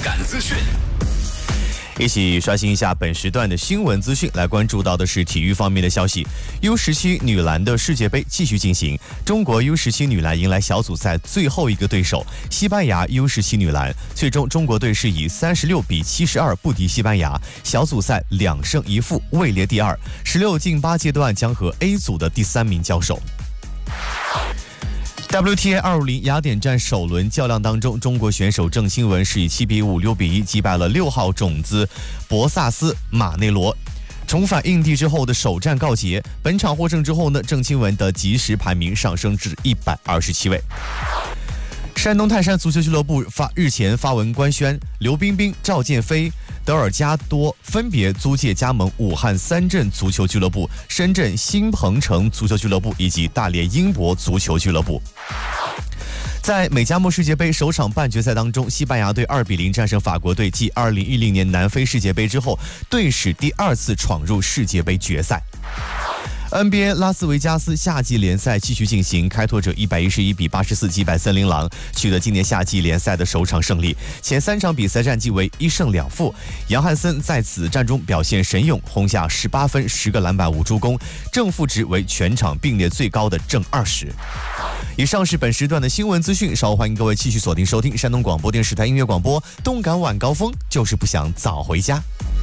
感资讯。 一起刷新一下本时段的新闻资讯，来关注到的是体育方面的消息。U17女篮的世界杯继续进行，中国 U17女篮迎来小组赛最后一个对手西班牙 U17女篮，最终中国队是以36-72不敌西班牙，小组赛2胜1负，位列第二。16进8阶段将和 A 组的第3名交手。WTA 250雅典站首轮较量当中，中国选手郑钦文是以7比5、6比1击败了6号种子博萨斯马内罗，重返印地之后的首战告捷。本场获胜之后呢，郑钦文的即时排名上升至127位。山东泰山足球俱乐部日前发文官宣，刘彬彬、赵建飞、德尔加多分别租借加盟武汉三镇足球俱乐部、深圳新鹏城足球俱乐部以及大连英博足球俱乐部。在美加墨世界杯首场半决赛当中，西班牙队2比0战胜法国队，继2010年南非世界杯之后，队史第2次闯入世界杯决赛。NBA 拉斯维加斯夏季联赛继续进行，开拓者111比84击败森林狼，取得今年夏季联赛的首场胜利。前3场比赛战绩为1胜2负。杨汉森在此战中表现神勇，轰下18分、10个篮板、5助攻，正负值为全场并列最高的正20。以上是本时段的新闻资讯，稍后欢迎各位继续锁定收听山东广播电视台音乐广播，动感晚高峰，就是不想早回家。